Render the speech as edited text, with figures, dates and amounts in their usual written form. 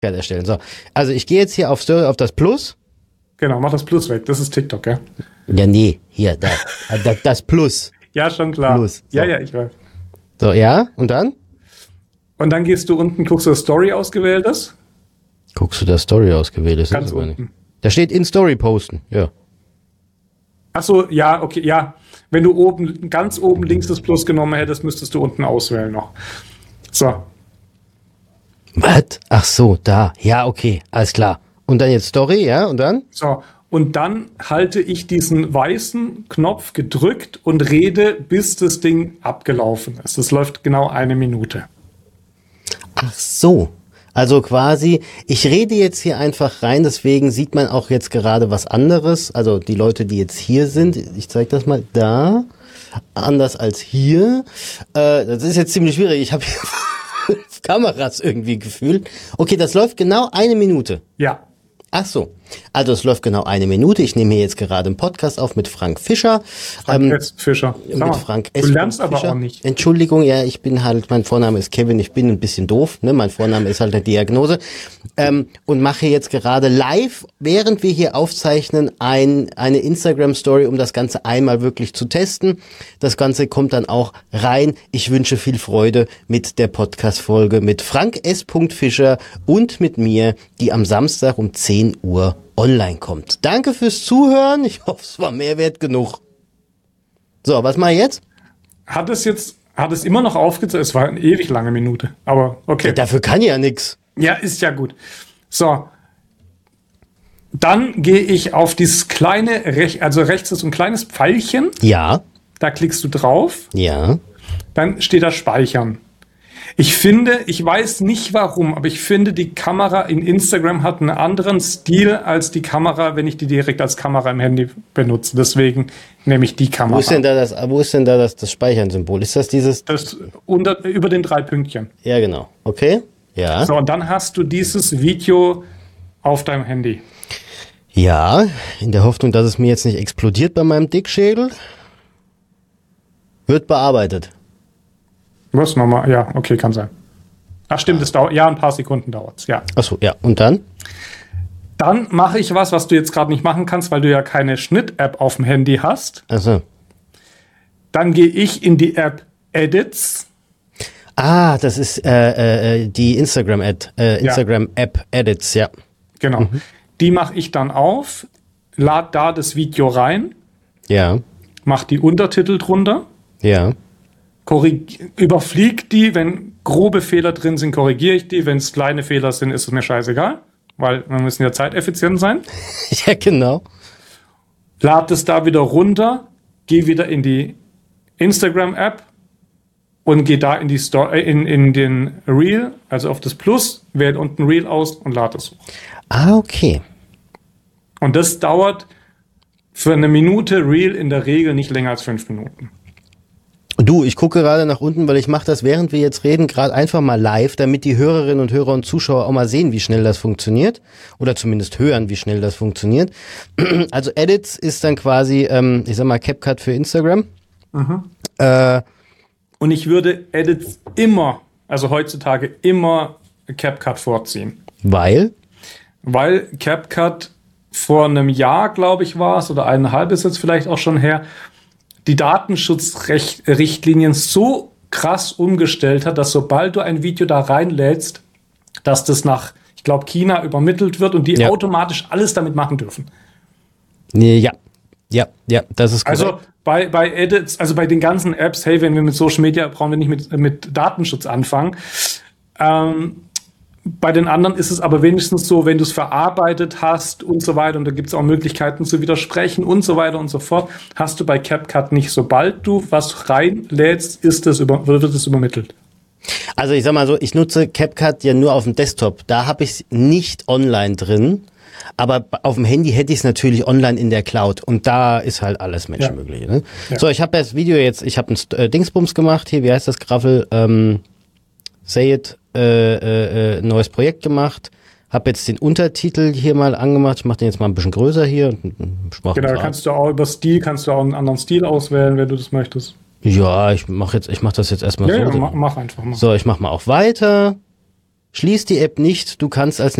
erstellen. So, also ich gehe jetzt hier auf das Plus. Genau, mach das Plus weg. Das ist TikTok, ja? Ja, nee, hier, das Plus. Ja, schon klar. Plus. So. Ja, ich weiß. So, ja, und dann? Und dann gehst du unten, guckst du, das Story ausgewählt ist. Guckst du, das Story ausgewählt ist? Ganz unten. Nicht. Da steht in Story posten, ja. Ach so, ja, okay, ja. Wenn du ganz oben links das Plus genommen hättest, müsstest du unten auswählen noch. So. Was? Ach so, da. Ja, okay, alles klar. Und dann jetzt Story, ja, und dann? So, und dann halte ich diesen weißen Knopf gedrückt und rede, bis das Ding abgelaufen ist. Das läuft genau 1 Minute. Ach so. Also quasi, ich rede jetzt hier einfach rein, deswegen sieht man auch jetzt gerade was anderes. Also die Leute, die jetzt hier sind, ich zeige das mal da, anders als hier. Das ist jetzt ziemlich schwierig, ich habe hier Kameras irgendwie gefühlt. Okay, das läuft genau 1 Minute. Ja. Ach so, also es läuft genau 1 Minute. Ich nehme hier jetzt gerade einen Podcast auf mit Frank Fischer. Frank S. Fischer. Mit Frank S. Du lernst aber Fischer. auch nicht. Entschuldigung, ja, mein Vorname ist Kevin, ich bin ein bisschen doof, ne? Mein Vorname ist halt eine Diagnose. Und mache jetzt gerade live, während wir hier aufzeichnen, eine Instagram-Story, um das Ganze einmal wirklich zu testen. Das Ganze kommt dann auch rein. Ich wünsche viel Freude mit der Podcast-Folge mit Frank S. Fischer und mit mir, die am Samstag um 10 Uhr online kommt. Danke fürs Zuhören. Ich hoffe, es war Mehrwert genug. So, was mache ich jetzt? Hat es immer noch aufgezeigt? Es war eine ewig lange Minute. Aber okay. Ja, dafür kann ja nix. Ja, ist ja gut. So. Dann gehe ich auf dieses kleine, also rechts ist so ein kleines Pfeilchen. Ja. Da klickst du drauf. Ja. Dann steht da Speichern. Ich weiß nicht warum, aber ich finde, die Kamera in Instagram hat einen anderen Stil als die Kamera, wenn ich die direkt als Kamera im Handy benutze. Deswegen nehme ich die Kamera. Wo ist denn da das Speichern-Symbol? Ist das dieses? Das über den 3 Pünktchen. Ja, genau. Okay. Ja. So, und dann hast du dieses Video auf deinem Handy. Ja, in der Hoffnung, dass es mir jetzt nicht explodiert bei meinem Dickschädel. Wird bearbeitet. Was nochmal? Ja, okay, kann sein. Ach stimmt, es dauert, ja, ein paar Sekunden dauert es, ja. Achso, ja, und dann? Dann mache ich was du jetzt gerade nicht machen kannst, weil du ja keine Schnitt-App auf dem Handy hast. Achso. Dann gehe ich in die App Edits. Ah, das ist die Instagram-App Edits, ja. Genau. Die mache ich dann auf, lade da das Video rein. Ja. Mach die Untertitel drunter. Ja. Überflieg die, wenn grobe Fehler drin sind, korrigiere ich die. Wenn es kleine Fehler sind, ist es mir scheißegal, weil wir müssen ja zeiteffizient sein. Ja, genau. Lad es da wieder runter, geh wieder in die Instagram-App und geh da in die in den Reel, also auf das Plus, wähl unten Reel aus und lad es hoch. Ah, okay. Und das dauert für 1 Minute Reel in der Regel nicht länger als 5 Minuten. Du, ich gucke gerade nach unten, weil ich mache das, während wir jetzt reden, gerade einfach mal live, damit die Hörerinnen und Hörer und Zuschauer auch mal sehen, wie schnell das funktioniert. Oder zumindest hören, wie schnell das funktioniert. Also Edits ist dann quasi, ich sag mal, CapCut für Instagram. Und ich würde Edits immer, also heutzutage immer CapCut vorziehen. Weil CapCut vor einem Jahr, glaube ich, war es, oder 1,5 ist jetzt vielleicht auch schon her, die Datenschutzrichtlinien so krass umgestellt hat, dass sobald du ein Video da reinlädst, dass das nach, ich glaube, China übermittelt wird und die automatisch alles damit machen dürfen. Ja, das ist korrekt. Also bei Edits, also bei den ganzen Apps, hey, wenn wir mit Social Media, brauchen wir nicht mit Datenschutz anfangen. Bei den anderen ist es aber wenigstens so, wenn du es verarbeitet hast und so weiter, und da gibt es auch Möglichkeiten zu widersprechen und so weiter und so fort, hast du bei CapCut nicht. Sobald du was reinlädst, wird es übermittelt. Also ich sag mal so, ich nutze CapCut ja nur auf dem Desktop. Da habe ich es nicht online drin, aber auf dem Handy hätte ich es natürlich online in der Cloud. Und da ist halt alles Menschenmögliche. Ne? Ja. So, ich habe das Video jetzt, ich habe ein Dingsbums gemacht hier, wie heißt das, Graffel? Say It. Neues Projekt gemacht, habe jetzt den Untertitel hier mal angemacht, ich mache den jetzt mal ein bisschen größer hier. Genau, kannst du auch über Stil, kannst du auch einen anderen Stil auswählen, wenn du das möchtest. Ja, ich mach das jetzt erstmal so. Ja, mach einfach mal. So, ich mach mal auch weiter. Schließ die App nicht, du kannst als